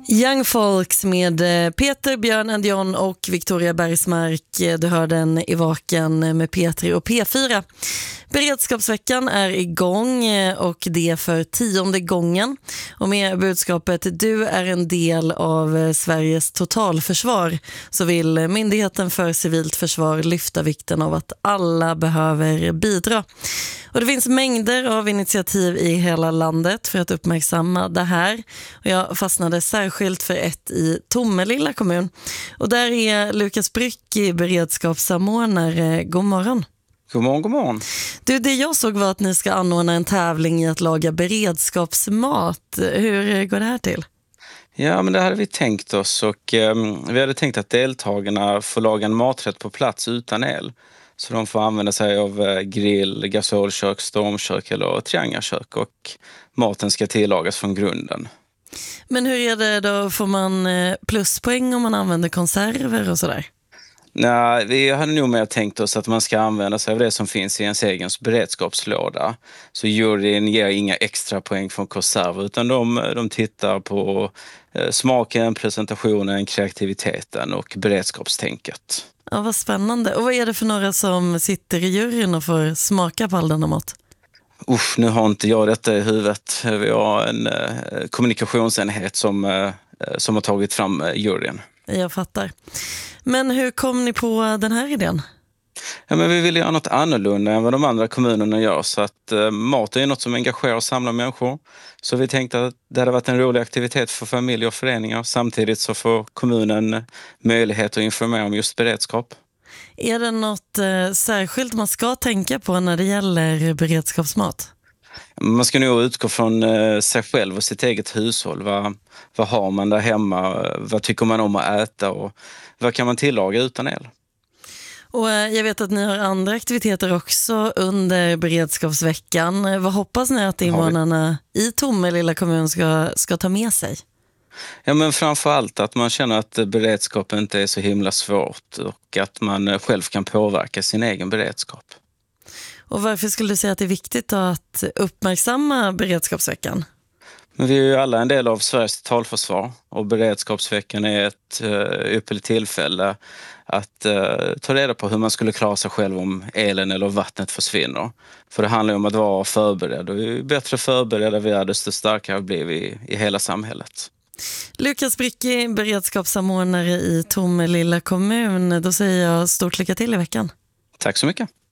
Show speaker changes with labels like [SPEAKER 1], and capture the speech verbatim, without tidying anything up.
[SPEAKER 1] Young Folks med Peter, Björn and John och Victoria Bergsmark. Du hör den i Vaken med P tre och P fyra. Beredskapsveckan är igång och det för tionde gången. Och med budskapet du är en del av Sveriges totalförsvar så vill Myndigheten för civilt försvar lyfta vikten av att alla behöver bidra. Och det finns mängder av initiativ i hela landet för att uppmärksamma det här. Och jag fastnade särskilt för ett i Tomelilla kommun. Och där är Lukas Brycki, beredskapssamordnare. God morgon.
[SPEAKER 2] God morgon, god morgon.
[SPEAKER 1] Du, det jag såg var att ni ska anordna en tävling i att laga beredskapsmat. Hur går det här till?
[SPEAKER 2] Ja, men det hade vi tänkt oss och eh, vi hade tänkt att deltagarna får laga en maträtt på plats utan el. Så de får använda sig av eh, grill, gasolkök, stormkök eller triangelkök och maten ska tillagas från grunden.
[SPEAKER 1] Men hur är det då? Får man pluspoäng om man använder konserver och sådär?
[SPEAKER 2] Nej, vi hade nog mer tänkt oss att man ska använda sig av det som finns i ens egen beredskapslåda. Så juryn ger inga extra poäng från konserver utan de, de tittar på eh, smaken, presentationen, kreativiteten och beredskapstänket.
[SPEAKER 1] Ja, vad spännande. Och vad är det för några som sitter i juryn och får smaka på all denna mat?
[SPEAKER 2] Usch, nu har inte jag detta i huvudet. Vi har en eh, kommunikationsenhet som, eh, som har tagit fram eh, juryn.
[SPEAKER 1] Jag fattar. Men hur kom ni på den här idén?
[SPEAKER 2] Ja, men vi ville göra något annorlunda än vad de andra kommunerna gör. Så att eh, mat är något som engagerar och samlar människor. Så vi tänkte att det hade varit en rolig aktivitet för familjer och föreningar. Samtidigt så får kommunen möjlighet att informera om just beredskap.
[SPEAKER 1] Är det något eh, särskilt man ska tänka på när det gäller beredskapsmat?
[SPEAKER 2] Man ska nog utgå från eh, sig själv och sitt eget hushåll. Vad, vad har man där hemma? Vad tycker man om att äta? Och vad kan man tillaga utan el?
[SPEAKER 1] Och eh, jag vet att ni har andra aktiviteter också under beredskapsveckan. Vad hoppas ni att invånarna i Tomelilla kommun ska, ska ta med sig?
[SPEAKER 2] Ja, men framför allt att man känner att beredskap inte är så himla svårt och att man själv kan påverka sin egen beredskap.
[SPEAKER 1] Och varför skulle du säga att det är viktigt att uppmärksamma beredskapsveckan?
[SPEAKER 2] Men vi är ju alla en del av Sveriges totalförsvar och beredskapsveckan är ett uh, ypperligt tillfälle att uh, ta reda på hur man skulle klara sig själv om elen eller vattnet försvinner. För det handlar ju om att vara förberedd och ju bättre förberedda vi är desto starkare blir vi i, i hela samhället.
[SPEAKER 1] Lukas Brycki, beredskapssamordnare i Tomelilla kommun. Då säger jag stort lycka till i veckan.
[SPEAKER 2] Tack så mycket.